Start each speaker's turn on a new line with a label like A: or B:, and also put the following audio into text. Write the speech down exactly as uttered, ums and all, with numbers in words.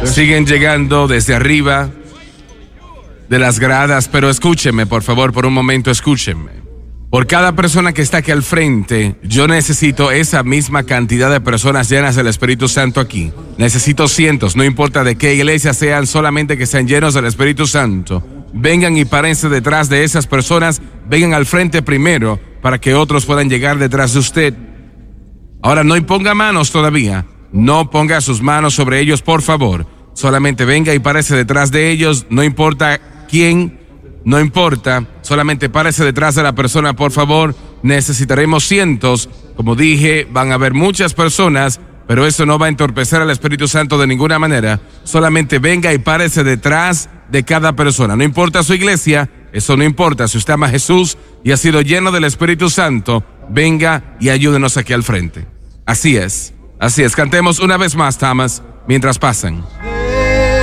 A: Siguen llegando desde arriba de las gradas, pero escúchenme, por favor, por un momento, escúchenme. Por cada persona que está aquí al frente, yo necesito esa misma cantidad de personas llenas del Espíritu Santo aquí. Necesito cientos, no importa de qué iglesia sean, solamente que sean llenos del Espíritu Santo. Vengan y párense detrás de esas personas, vengan al frente primero para que otros puedan llegar detrás de usted. Ahora, no imponga manos todavía, no ponga sus manos sobre ellos, por favor. Solamente venga y párese detrás de ellos, no importa quién. No importa, solamente párese detrás de la persona, por favor. Necesitaremos cientos. Como dije, van a haber muchas personas, pero eso no va a entorpecer al Espíritu Santo de ninguna manera. Solamente venga y párese detrás de cada persona. No importa su iglesia, eso no importa. Si usted ama a Jesús y ha sido lleno del Espíritu Santo, venga y ayúdenos aquí al frente. Así es, así es. Cantemos una vez más, Thomas, mientras pasan.